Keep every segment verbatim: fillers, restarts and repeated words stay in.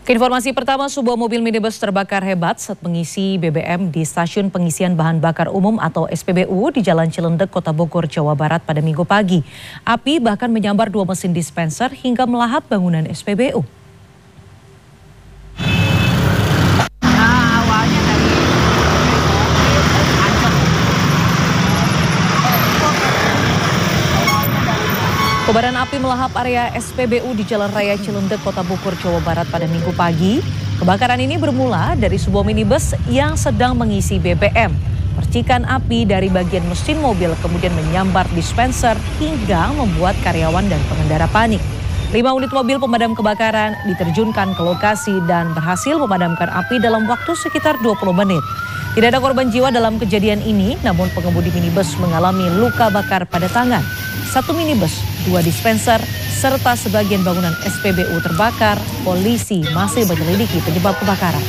Informasi pertama, sebuah mobil minibus terbakar hebat saat mengisi B B M di stasiun pengisian bahan bakar umum atau S P B U di Jalan Cilendek, Kota Bogor, Jawa Barat pada Minggu pagi. Api bahkan menyambar dua mesin dispenser hingga melahap bangunan S P B U. Kobaran api melahap area S P B U di Jalan Raya Cilendek, Kota Bogor, Jawa Barat pada Minggu pagi. Kebakaran ini bermula dari sebuah minibus yang sedang mengisi B B M. Percikan api dari bagian mesin mobil kemudian menyambar dispenser hingga membuat karyawan dan pengendara panik. Lima unit mobil pemadam kebakaran diterjunkan ke lokasi dan berhasil memadamkan api dalam waktu sekitar dua puluh menit. Tidak ada korban jiwa dalam kejadian ini, namun pengemudi minibus mengalami luka bakar pada tangan. Satu minibus, dua dispenser, serta sebagian bangunan S P B U terbakar. Polisi masih menyelidiki penyebab kebakaran.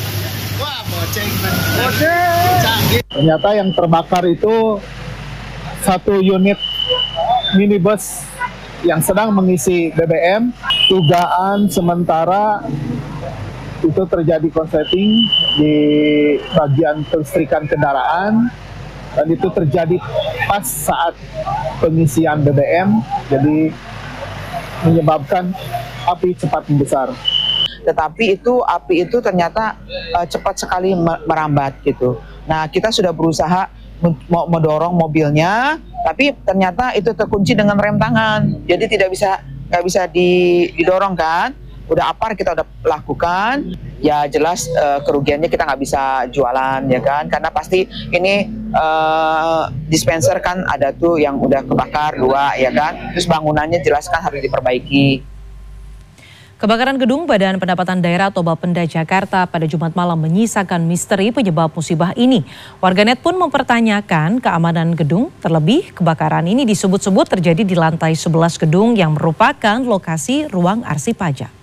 Ternyata yang terbakar itu satu unit minibus yang sedang mengisi B B M. Dugaan sementara itu terjadi konsleting di bagian kelistrikan kendaraan. Dan itu terjadi pas saat pengisian B B M, jadi menyebabkan api cepat membesar. Tetapi itu api itu ternyata uh, cepat sekali merambat gitu. Nah, kita sudah berusaha mau mendorong mobilnya, tapi ternyata itu terkunci dengan rem tangan, jadi tidak bisa nggak bisa didorong kan. Udah apar kita udah lakukan, ya jelas uh, kerugiannya kita nggak bisa jualan ya kan, karena pasti ini uh, dispenser kan ada tuh yang udah kebakar dua ya kan, terus bangunannya jelas kan harus diperbaiki. Kebakaran gedung Badan Pendapatan Daerah atau Bapenda Jakarta pada Jumat malam menyisakan misteri penyebab musibah ini. Warganet pun mempertanyakan keamanan gedung, terlebih kebakaran ini disebut-sebut terjadi di lantai sebelas gedung yang merupakan lokasi ruang arsip pajak.